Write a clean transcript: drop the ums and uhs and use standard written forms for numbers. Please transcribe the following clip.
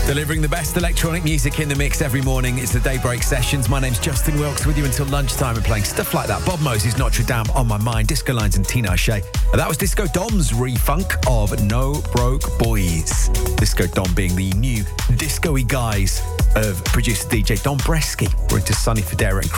Delivering the best electronic music in the mix every morning. It's the Daybreak Sessions. My name's Justin Wilkes, with you until lunchtime and playing stuff like that. Bob Moses, Notre Dame, On My Mind, Disco Lines and Tina O'Shea. And that was Disco Dom's refunk of No Broke Boys. Disco Dom being the new disco-y guys of producer DJ Don Bresky. We're into Sonny Fodera and